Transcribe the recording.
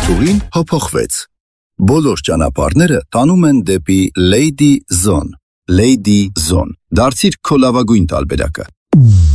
Ուղին փոփոխվեց։ Բոլոր ճանապարհները տանում են դեպի Lady Zone։ Lady Zone։ Դարձիր քո լավագույն տարբերակը։